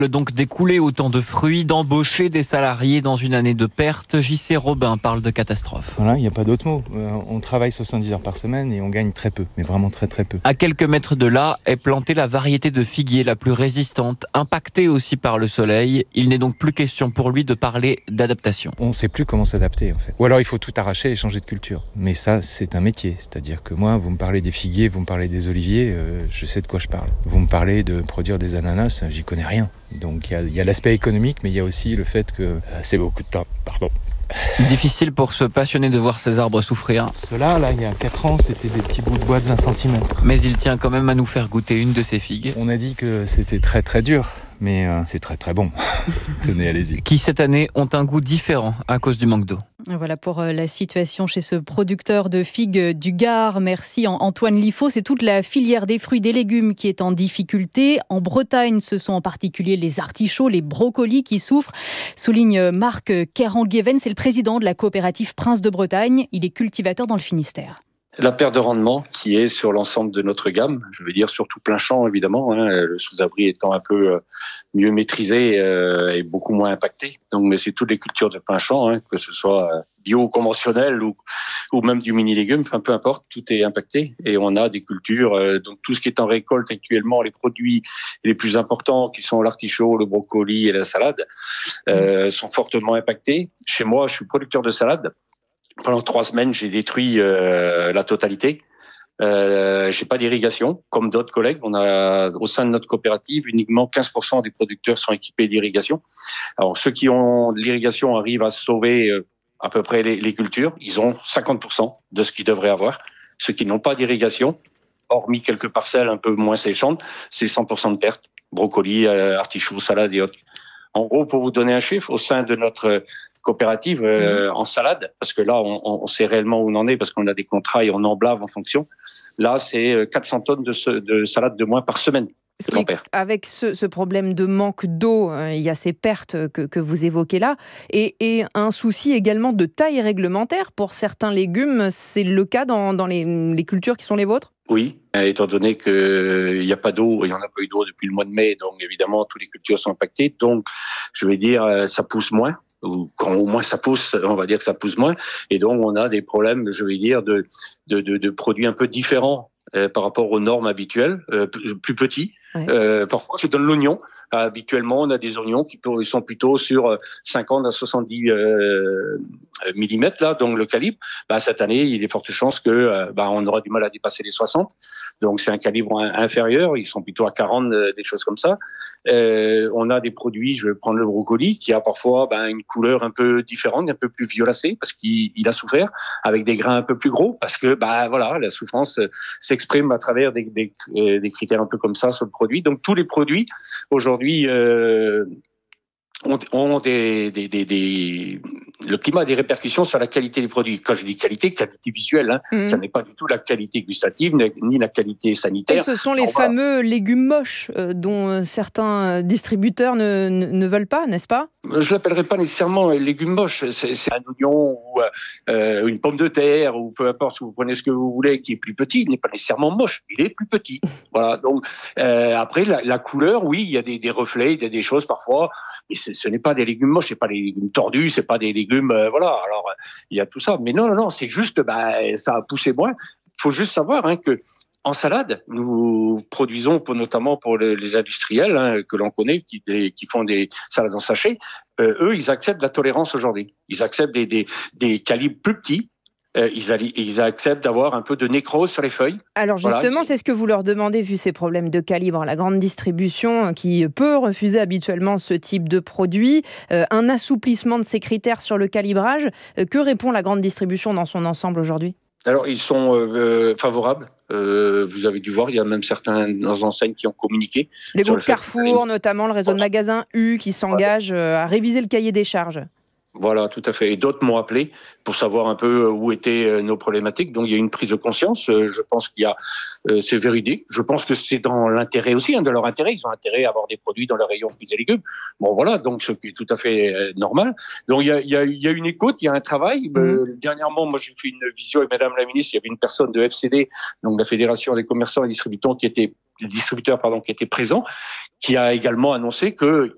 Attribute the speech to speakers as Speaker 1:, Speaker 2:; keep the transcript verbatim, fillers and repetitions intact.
Speaker 1: Donc d'écouler autant de fruits, d'embaucher des salariés dans une année de perte. J C Robin parle de catastrophe.
Speaker 2: Voilà, il n'y a pas d'autre mot. Euh, on travaille soixante-dix heures par semaine et on gagne très peu, mais vraiment très très peu.
Speaker 1: À quelques mètres de là est plantée la variété de figuier la plus résistante, impactée aussi par le soleil. Il n'est donc plus question pour lui de parler d'adaptation.
Speaker 2: On ne sait plus comment s'adapter en fait. Ou alors il faut tout arracher et changer de culture. Mais ça, c'est un métier. C'est-à-dire que moi, vous me parlez des figuiers, vous me parlez des oliviers, euh, je sais de quoi je parle. Vous me parlez de produire des ananas, j'y connais rien. Donc il y, y a l'aspect économique, mais il y a aussi le fait que euh, c'est beaucoup de temps. Pardon.
Speaker 1: Difficile pour ce passionné de voir ses arbres souffrir.
Speaker 2: Ceux-là, là, il y a quatre ans, c'était des petits bouts de bois de vingt centimètres.
Speaker 1: Mais il tient quand même à nous faire goûter une de ses figues.
Speaker 2: On a dit que c'était très très dur, mais euh, c'est très très bon. Tenez, allez-y.
Speaker 1: Qui cette année ont un goût différent à cause du manque d'eau.
Speaker 3: Voilà pour la situation chez ce producteur de figues du Gard. Merci Antoine Liffaut. C'est toute la filière des fruits et des légumes qui est en difficulté. En Bretagne, ce sont en particulier les artichauts, les brocolis qui souffrent, souligne Marc Kerangueven. C'est le président de la coopérative Prince de Bretagne. Il est cultivateur dans le Finistère.
Speaker 4: La perte de rendement qui est sur l'ensemble de notre gamme, je veux dire surtout plein champ évidemment, hein, le sous-abri étant un peu mieux maîtrisé euh, et beaucoup moins impacté. Donc, mais c'est toutes les cultures de plein champ, hein, que ce soit bio, conventionnel ou, ou même du mini-légume, enfin peu importe, tout est impacté. Et on a des cultures, euh, donc tout ce qui est en récolte actuellement, les produits les plus importants qui sont l'artichaut, le brocoli et la salade, euh, sont fortement impactés. Chez moi, je suis producteur de salade. Pendant trois semaines, j'ai détruit euh, la totalité. Euh, j'ai pas d'irrigation, comme d'autres collègues. On a au sein de notre coopérative uniquement quinze pour cent des producteurs sont équipés d'irrigation. Alors ceux qui ont de l'irrigation arrivent à sauver euh, à peu près les, les cultures. Ils ont cinquante pour cent de ce qu'ils devraient avoir. Ceux qui n'ont pas d'irrigation, hormis quelques parcelles un peu moins séchantes, c'est cent pour cent de perte. Brocoli, euh, artichaut, salade et autres. En gros, pour vous donner un chiffre, au sein de notre coopérative euh, mmh. en salade, parce que là, on, on sait réellement où on en est, parce qu'on a des contrats et on emblave en fonction. Là, c'est quatre cents tonnes de, ce, de salade de moins par semaine.
Speaker 5: Avec ce, ce problème de manque d'eau, euh, il y a ces pertes que, que vous évoquez là, et, et un souci également de taille réglementaire pour certains légumes. C'est le cas dans, dans les, les cultures qui sont les vôtres ?
Speaker 4: Oui, étant donné qu'il n'y a pas d'eau, il n'y en a pas eu d'eau depuis le mois de mai, donc évidemment, toutes les cultures sont impactées. Donc, je vais dire, ça pousse moins. Ou quand au moins ça pousse, on va dire que ça pousse moins. Et donc, on a des problèmes, je vais dire, de, de, de, de produits un peu différents euh, par rapport aux normes habituelles, euh, plus, plus petits. Ouais. Euh, parfois, je donne l'oignon. Euh, habituellement, on a des oignons qui sont plutôt sur cinquante à soixante-dix euh, millimètres, là, donc le calibre. Bah, cette année, il y a de fortes chances que euh, bah, on aura du mal à dépasser les soixante. Donc, c'est un calibre inférieur. Ils sont plutôt à quarante, euh, des choses comme ça. Euh, on a des produits, je vais prendre le brocoli, qui a parfois bah, une couleur un peu différente, un peu plus violacée, parce qu'il il a souffert, avec des grains un peu plus gros, parce que bah, voilà, la souffrance euh, s'exprime à travers des, des, euh, des critères un peu comme ça sur le produit. Donc, tous les produits, aujourd'hui, Euh, ont, ont des, des, des, des... le climat a des répercussions sur la qualité des produits. Quand je dis qualité, qualité visuelle, hein, mmh. ça n'est pas du tout la qualité gustative ni la qualité sanitaire.
Speaker 5: Et ce sont les On fameux va... légumes moches euh, dont certains distributeurs ne, ne, ne veulent pas, n'est-ce pas ?
Speaker 4: Je ne l'appellerai pas nécessairement légumes moches. C'est, c'est un oignon ou euh, une pomme de terre ou peu importe, si vous prenez ce que vous voulez, qui est plus petit, il n'est pas nécessairement moche, il est plus petit. Voilà. Donc euh, après la, la couleur, oui, il y a des, des reflets, il y a des choses parfois, mais c'est, ce n'est pas des légumes moches, c'est pas des légumes tordus, c'est pas des légumes, euh, voilà. Alors il y a tout ça, mais non, non, non, c'est juste, bah, ça a poussé moins. Il faut juste savoir hein, que en salade, nous produisons pour, notamment pour les, les industriels hein, que l'on connaît, qui, des, qui font des salades en sachet. Euh, eux, ils acceptent la tolérance aujourd'hui. Ils acceptent des, des, des calibres plus petits. Euh, ils, alli- ils acceptent d'avoir un peu de nécrose sur les feuilles.
Speaker 5: Alors justement, voilà. C'est ce que vous leur demandez, vu ces problèmes de calibre. La grande distribution qui peut refuser habituellement ce type de produit, euh, un assouplissement de ces critères sur le calibrage. Euh, que répond la grande distribution dans son ensemble aujourd'hui ?
Speaker 4: Alors, ils sont euh, favorables. Euh, vous avez dû voir, il y a même certaines enseignes qui ont communiqué.
Speaker 5: Les groupes Carrefour, notamment le réseau de magasins U, qui s'engagent à réviser le cahier des charges.
Speaker 4: Voilà, tout à fait. Et d'autres m'ont appelé pour savoir un peu où étaient nos problématiques. Donc, il y a une prise de conscience. Je pense qu'il y a, euh, c'est véridique. Je pense que c'est dans l'intérêt aussi, hein, de leur intérêt. Ils ont intérêt à avoir des produits dans leur rayon fruits et légumes. Bon, voilà, donc ce qui est tout à fait euh, normal. Donc, il y a, il y a, il y a une écoute, il y a un travail. Mmh. Euh, dernièrement, moi, j'ai fait une visio avec Madame la Ministre. Il y avait une personne de F C D, donc la Fédération des commerçants et distributeurs, qui était, des distributeurs, pardon, qui était présent, qui a également annoncé que